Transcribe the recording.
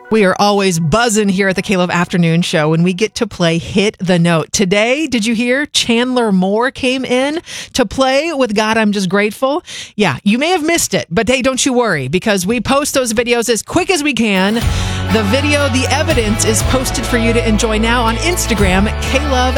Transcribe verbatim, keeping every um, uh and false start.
We are always buzzing here at the K-Love Afternoon Show when we get to play Hit the Note. Today, did you hear Chandler Moore came in to play with God, I'm Just Grateful? Yeah, you may have missed it, but hey, don't you worry, because we post those videos as quick as we can. The video, the evidence is posted for you to enjoy now on Instagram, K-Love